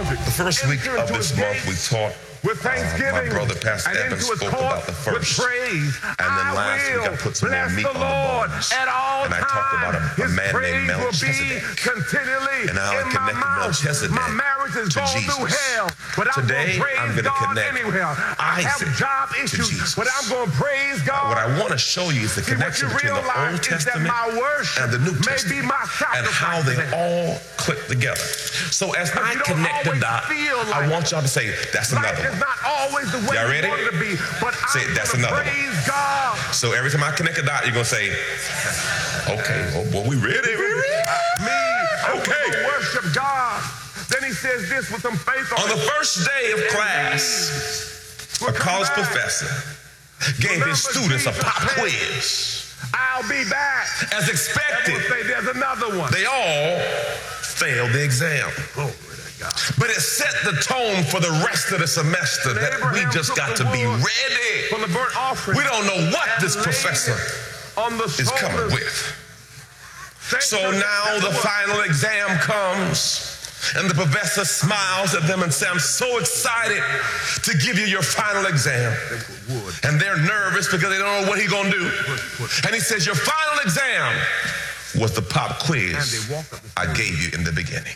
The first week of this month, we taught with thanksgiving, my brother, Pastor Evans, spoke about the first. Praise. And then last week, I put some more meat on the bones. And I talked about a man named Melchizedek. And how I connected Melchizedek to Jesus. Today, I'm going to connect Isaac to Jesus. But I'm going to praise God. What I want to show you is the connection between the Old Testament and the New Testament and how they all click together. So as I connect the dot, I want y'all to say, that's another one. Not always the way y'all ready? You want it to be, but say that's another one. God. So every time I connect the dot, you're gonna say, okay, oh boy, we ready? Okay. Worship God. Then he says this with some faith on the first day of class, a college professor gave his students a pop quiz. I'll be back. As expected, say there's another one. They all failed the exam. But it set the tone for the rest of the semester that we just got to be ready. From the burnt offering, we don't know what this professor is coming with. So now the final exam comes, and the professor smiles at them and says, I'm so excited to give you your final exam. And they're nervous because they don't know what he's going to do. And he says, your final exam was the pop quiz I gave you in the beginning.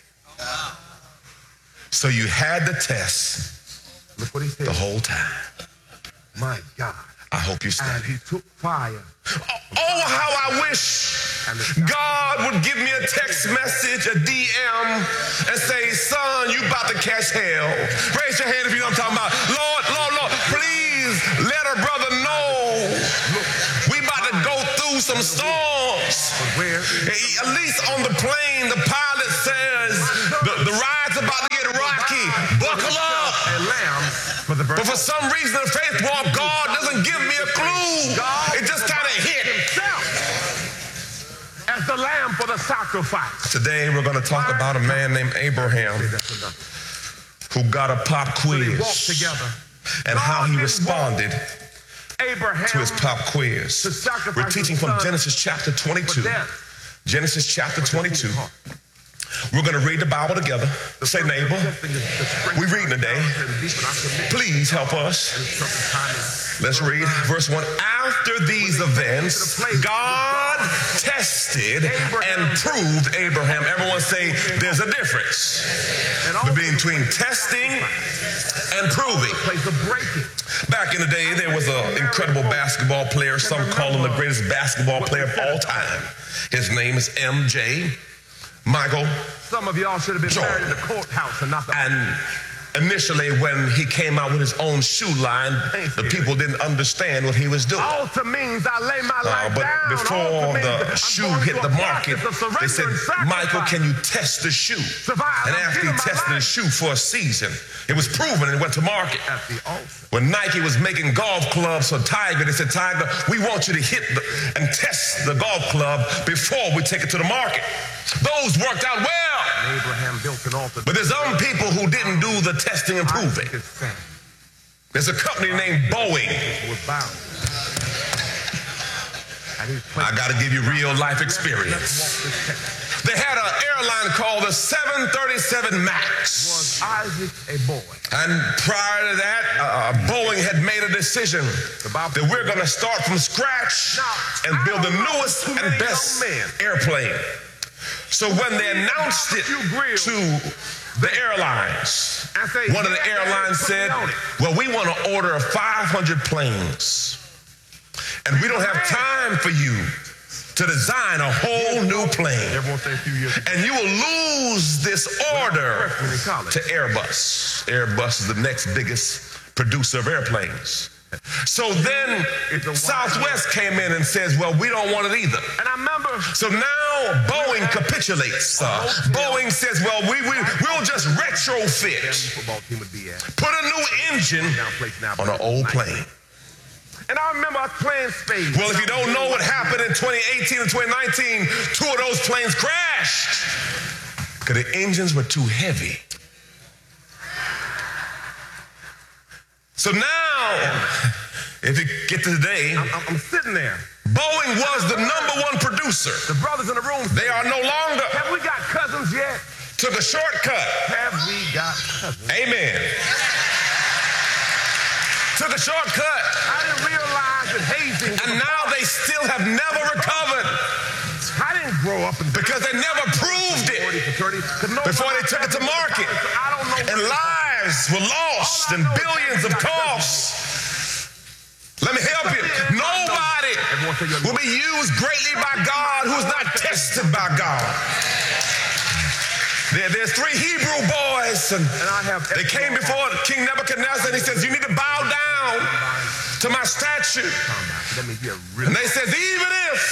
So you had the test the whole time. My God. I hope you studied. And he took fire. Oh, how I wish God would give me a text message, a DM, and say, son, you about to catch hell. Raise your hand if you know what I'm talking about. Lord, please let a brother know we about to go through some storms. At least on the plane, the pilot says the ride's about to get rocky. Buckle up. But for some reason, the faith walk, God doesn't give me a clue. It just kind of hit as the lamb for the sacrifice. Today, we're going to talk about a man named Abraham who got a pop quiz and how he responded to his pop quiz. We're teaching from Genesis chapter 22. Genesis chapter 22. We're going to read the Bible together. Say, neighbor, we reading today. Please help us. Let's read verse 1. After these events, God tested and proved Abraham. Everyone say, there's a difference between testing and proving. Back in the day, there was an incredible basketball player. Some call him the greatest basketball player of all time. His name is MJ. Michael. Some of y'all should have been married in the courthouse and not the. And initially, when he came out with his own shoe line, the people didn't understand what he was doing. Altar means I lay my life but down. before the shoe hit the market, they said, Michael, can you test the shoe? And after he tested the shoe for a season, it was proven and it went to market. When Nike was making golf clubs for Tiger, they said, Tiger, we want you to hit and test the golf club before we take it to the market. Those worked out well. Abraham built an altar. But there's some people who didn't do the testing and proving. There's a company named Boeing. I got to give you real life experience. They had an airline called the 737 MAX. Was Isaac a boy? And prior to that, Boeing had made a decision that we're going to start from scratch and build the newest and best airplane. So when they announced it to the airlines, one of the airlines said, well, we want to order 500 planes. And we don't have time for you to design a whole new plane. And you will lose this order to Airbus. Airbus is the next biggest producer of airplanes. So then Southwest came in and says, well, we don't want it either. And I remember. So now Boeing capitulates. Boeing says, well, we'll just retrofit. Put a new engine on an old plane. And I remember us playing space. Well, if you don't know what happened in 2018 and 2019, 2 of those planes crashed because the engines were too heavy. So now, if you get to today, I'm sitting there. Boeing was the #1 producer. The brothers in the room. They are no longer. Have we got cousins yet? took a shortcut. Have we got cousins? Amen. Took a shortcut. I didn't realize that hazing. And now they still have never recovered I didn't grow up in because they never proved it before they took it to market. And lives were lost and billions of costs. Let me help you. Nobody will be used greatly by God who's not tested by God. There's 3 Hebrew boys, and they came before King Nebuchadnezzar, and he says, you need to bow down to my statue. And they said, even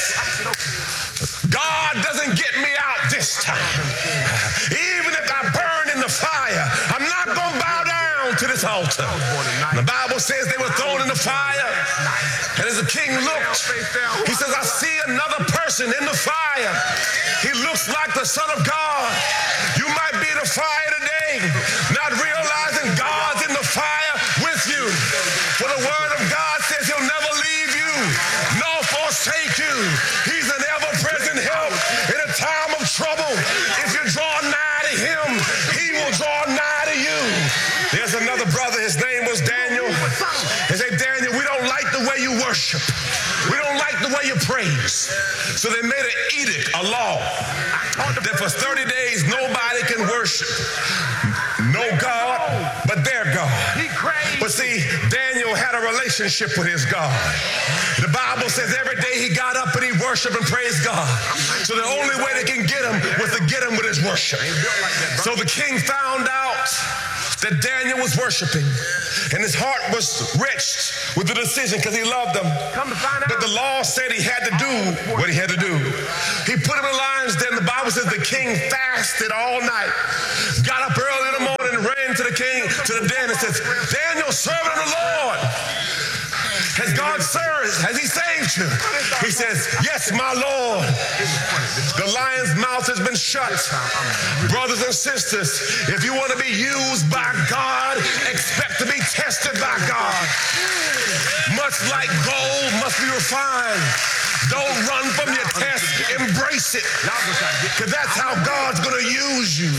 if God doesn't get me out this time, even if I burn in the fire, I'm not going to bow down to this altar. The Bible says they were thrown in the fire, and as the king looked, he says, I see another person in the fire. He looks like the Son of God. You might be in the fire today, not realizing God's in the fire with you. For the word of God says he'll never leave you nor forsake you. He's an ever-present help in a time of trouble. If you draw nigh to him, he will draw nigh to you. There's another brother, his name was Daniel. They said, Daniel, we don't like the way you worship. We don't like the way you praise. So they made an edict, a law, that for 30 days nobody can worship no God but their God. But see, Daniel had a relationship with his God. The Bible says every day he got up and he worshiped and praised God. So the only way they can get him was to get him with his worship. So the king found out that Daniel was worshiping, and his heart was wrenched with the decision because he loved them. But the law said he had to do what he had to do. He put him in the lion's den. The Bible says the king fasted all night, got up early in the morning and ran to the king, to the den, and says, Daniel, servant of the Lord, has God served? Has he saved you? He says, yes, my Lord. The lion's mouth has been shut. Brothers and sisters, if you want to be used by God, expect to be tested by God. Much like gold must be refined. Don't run from your test. Embrace it. Because that's how God's going to use you.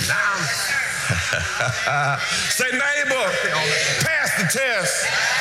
Say, neighbor, pass the test.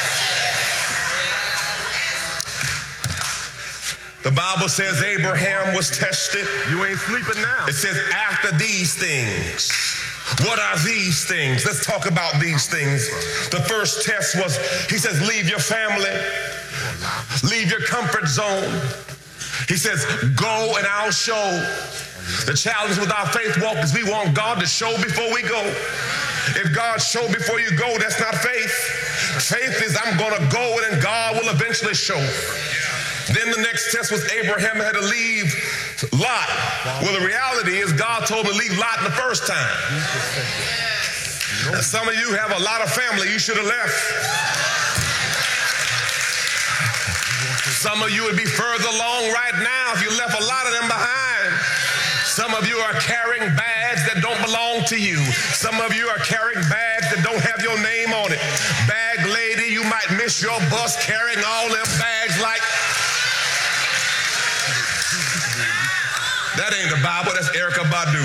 The Bible says Abraham was tested. You ain't sleeping now. It says after these things. What are these things? Let's talk about these things. The first test was, he says, leave your family. Leave your comfort zone. He says, go and I'll show. The challenge with our faith walk is we want God to show before we go. If God showed before you go, that's not faith. Faith is I'm going to go and God will eventually show. Then the next test was Abraham had to leave Lot. Well, the reality is God told him to leave Lot the first time. Now, some of you have a lot of family you should have left. Some of you would be further along right now if you left a lot of them behind. Some of you are carrying bags that don't belong to you. Some of you are carrying bags that don't have your name on it. Bag lady, you might miss your bus carrying all them bags like... That ain't the Bible, that's Erykah Badu.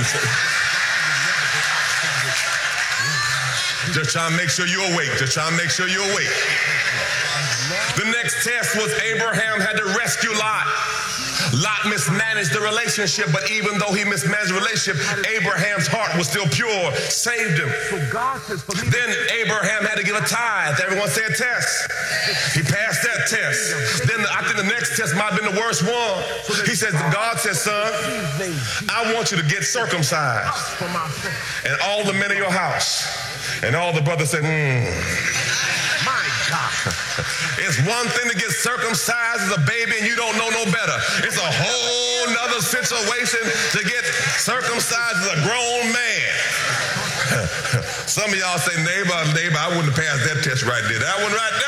Just trying to make sure you're awake. Just trying to make sure you're awake. The next test was Abraham had to rescue Lot. Lot mismanaged the relationship, but even though he mismanaged the relationship, Abraham's heart was still pure, saved him. Then Abraham had to give a tithe. Everyone say a test. He passed that test. Then I think the next test might have been the worst one. He says, God says, son, I want you to get circumcised. And all the men of your house. And all the brothers said, My God. It's one thing to get circumcised as a baby and you don't know no better. It's a whole nother situation to get circumcised as a grown man. Some of y'all say, neighbor, I wouldn't have passed that test right there. That one right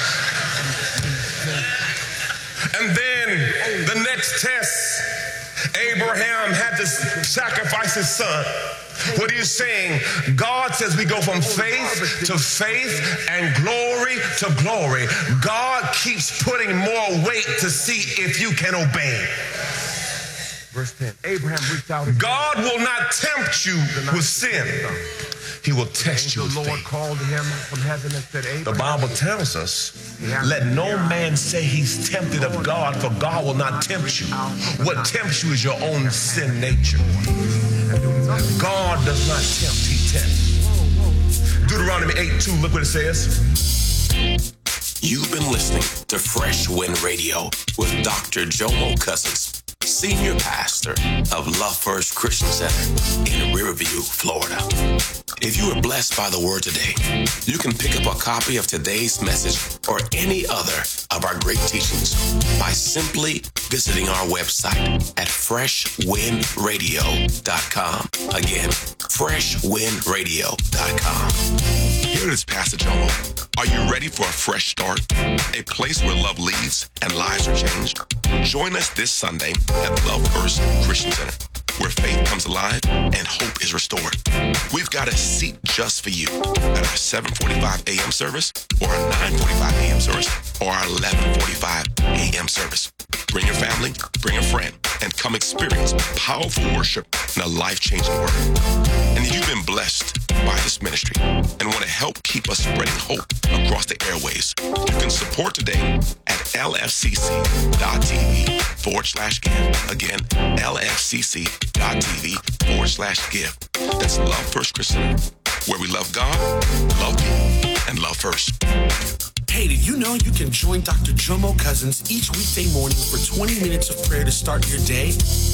there. And then the next test, Abraham had to sacrifice his son. What are you saying? God says we go from faith to faith and glory to glory. God keeps putting more weight to see if you can obey. Verse 10. Abraham reached out his God will not tempt you with sin. He will test you with the Lord faith. called to him from heaven and said, The Abraham, Bible tells us, let no man say he's tempted of God, for God will not tempt you. What tempts you is your own sin nature. God does not tempt, he tempts. Deuteronomy 8:2, look what it says. You've been listening to Fresh Wind Radio with Dr. Jomo Cousins, Senior Pastor of Love First Christian Center in Riverview, Florida. If you were blessed by the word today, you can pick up a copy of today's message or any other of our great teachings by simply visiting our website at freshwindradio.com. Again, freshwindradio.com. Here is Pastor Jomo. Are you ready for a fresh start? A place where love leads and lives are changed? Join us this Sunday at Love First Christian Center, where faith comes alive and hope is restored. We've got a seat just for you at our 7:45 a.m. service or our 9:45 a.m. service or our 11:45 a.m. service. Bring your family, bring a friend, and come experience powerful worship and a life-changing word. And if you've been blessed by this ministry and want to help keep us spreading hope across the airways, you can support today at lfcc.tv/give. Again, lfcc.tv/give. That's Love First Christian, where we love God, love people, and love first. Hey, did you know you can join Dr. Jomo Cousins each weekday morning for 20 minutes of prayer to start your day?